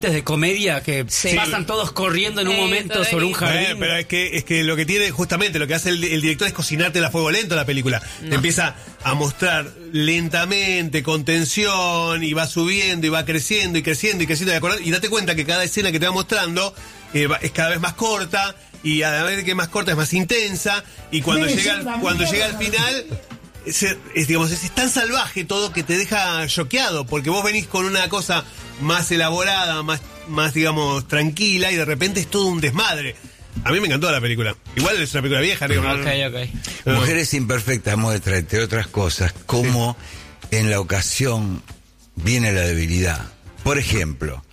de comedia que pasan todos corriendo en un momento sobre un jardín. Pero es que lo que tiene, justamente, lo que hace el director es cocinarte a fuego lento la película. Te empieza a mostrar lentamente, con tensión, y va subiendo, y va creciendo, y creciendo, y creciendo, y date cuenta que cada escena que te va mostrando es cada vez más corta, y a la vez que es más corta es más intensa, y cuando llega al final... Es tan salvaje todo que te deja choqueado, porque vos venís con una cosa más elaborada, más digamos, tranquila, y de repente es todo un desmadre. A mí me encantó la película. Igual es una película vieja. Ok. Mujeres Imperfectas muestra, entre otras cosas, cómo en la ocasión viene la debilidad. Por ejemplo,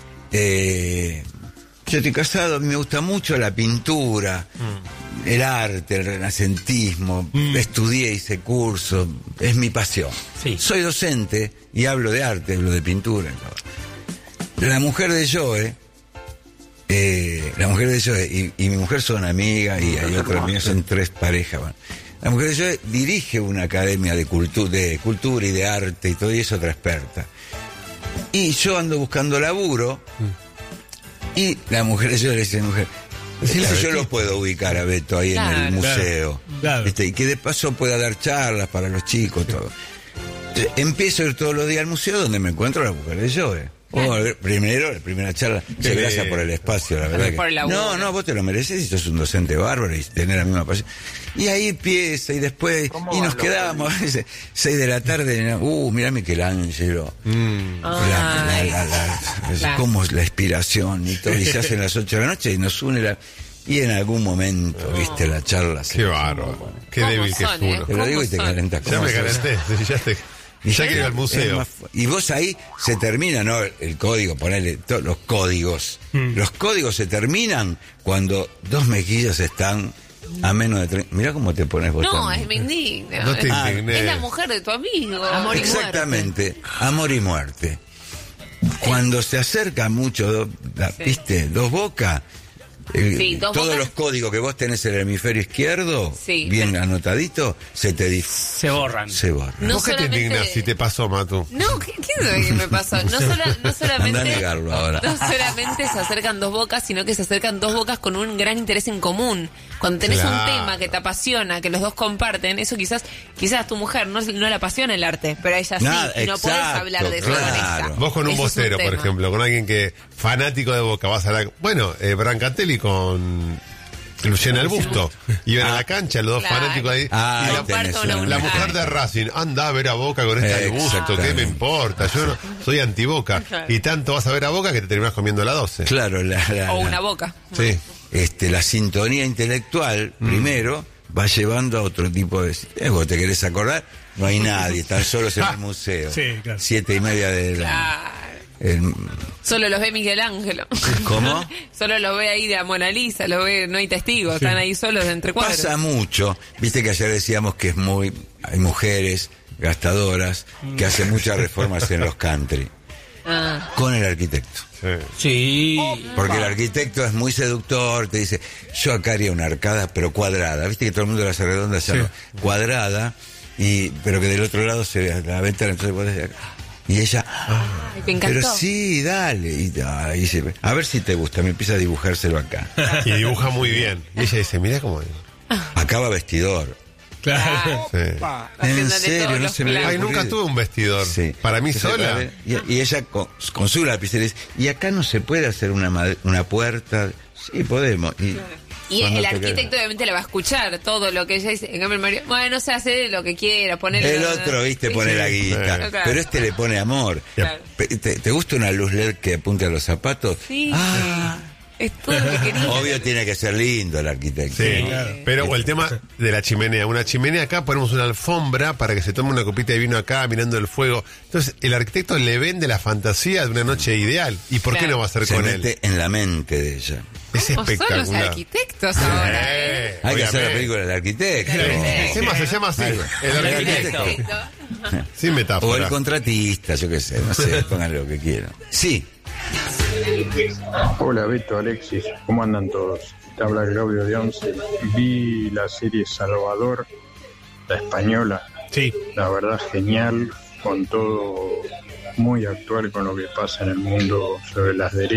yo estoy casado, a mí me gusta mucho la pintura, el arte, el renacentismo, estudié, hice cursos, es mi pasión. Sí. Soy docente y hablo de arte, hablo de pintura. La mujer de Joe y mi mujer son amigas, y hay otras mías, son 3 parejas. Bueno. La mujer de Joe dirige una academia de cultura y de arte y todo, y es otra experta. Y yo ando buscando laburo, y la mujer de Joe le dice, yo lo puedo ubicar a Beto ahí en el museo. Claro. Y que de paso pueda dar charlas para los chicos, todo. Entonces, empiezo a ir todos los días al museo, donde me encuentro a la mujer de Joe. La primera charla, gracias por el espacio, la verdad que... No, vos te lo mereces, y sos un docente bárbaro y tenés la misma pasión. Y ahí empieza, y después, y nos quedamos, 6 de la tarde, mirá Michelangelo, cómo es la inspiración y todo, y se hacen las 8 de la noche y nos une y en algún momento, viste, la charla. Qué bárbaro, qué débil que es uno. Te lo digo y te calentas. Ya me calenté, ya que iba al museo. Y vos ahí se termina, ¿no? El código, ponele los códigos. Los códigos se terminan cuando 2 mejillas están a menos de 30. Mirá cómo te pones vos. No, es me indigna. No te indignes. Es la mujer de tu amigo. Amor y muerte. Exactamente, amor y muerte. Cuando se acerca mucho, ¿viste? 2 bocas. Todos los códigos que vos tenés en el hemisferio izquierdo, bien anotadito, se borran. ¿Vos qué te indignas si te pasó, Matu? No, ¿qué es que me pasó? No solamente... Anda a negarlo ahora. No solamente se acercan 2 bocas, sino que se acercan 2 bocas con un gran interés en común. Cuando tenés un tema que te apasiona, que los dos comparten, eso quizás tu mujer no le apasiona el arte, pero a ella sí, y no podés hablar de eso con ella. Vos con un vocero, por ejemplo, con alguien que fanático de Boca, vas a la... Bueno, Brancatelli con Luciana el Busto, iban a la cancha los 2 fanáticos ahí, y la mujer de Racing anda a ver a Boca con este Busto, ¿qué me importa? Yo no, soy anti-Boca, y tanto vas a ver a Boca que te terminás comiendo la 12. Claro, o una boca. Sí. La sintonía intelectual primero va llevando a otro tipo de... vos te querés acordar, no hay nadie, están solos en el museo. Sí, claro. 7:30 de la... Solo los ve Miguel Ángelo. ¿Cómo? Solo los ve ahí de Mona Lisa, los ve, no hay testigos, están ahí solos de entre cuadros. Pasa mucho, viste que ayer decíamos que hay mujeres gastadoras que hacen muchas reformas en los country. Con el arquitecto. Sí. Porque el arquitecto es muy seductor, te dice, yo acá haría una arcada, pero cuadrada. Viste que todo el mundo la hace redonda, cuadrada, pero que del otro lado se ve la ventana, entonces podés... Y ella, me encantó. Pero sí, dale. Y dice, a ver si te gusta, me empieza a dibujárselo acá. Y dibuja muy bien. Y ella dice, mirá cómo... Acaba vestidor. Claro. En serio, no se me ve. Ay, nunca tuve un vestidor. Para mí sola. Y ella con su lápiz le dice, y acá no se puede hacer una puerta. Sí, podemos. Y el arquitecto obviamente le va a escuchar todo lo que ella dice. En cambio el marido, bueno, se hace lo que quiera, poner el otro, viste, pone la guita. Claro. Pero le pone amor. Claro. ¿Te gusta una luz LED que apunte a los zapatos? Sí. Es todo lo que quería. Obvio tiene que ser lindo el arquitecto. Sí, claro. Pero el tema de la chimenea. Una chimenea acá, ponemos una alfombra para que se tome una copita de vino acá, mirando el fuego. Entonces, el arquitecto le vende la fantasía de una noche ideal. ¿Y por qué no va a ser con él? Se mete en la mente de ella. Es espectacular. Son los arquitectos ahora. Hay que hacer la película del arquitecto. Se llama así. El arquitecto. Sin metáfora. O el contratista, yo qué sé. No sé, pónganle lo que quieran. Sí. Hola Beto, Alexis, ¿cómo andan todos? Te habla Claudio de Once. Vi la serie Salvador, la española. Sí. La verdad genial, con todo muy actual con lo que pasa en el mundo sobre las derechas.